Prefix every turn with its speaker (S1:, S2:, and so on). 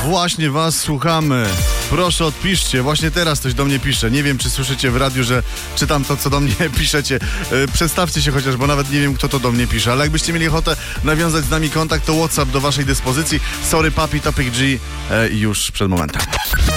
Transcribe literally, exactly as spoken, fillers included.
S1: Właśnie was słuchamy. Proszę odpiszcie, właśnie teraz ktoś do mnie pisze. Nie wiem, czy słyszycie w radiu, że czytam to, co do mnie piszecie. Yy, przedstawcie się chociaż, bo nawet nie wiem, kto to do mnie pisze. Ale jakbyście mieli ochotę nawiązać z nami kontakt, to WhatsApp do waszej dyspozycji. Sorry Papi, Topic G, yy, już przed momentem.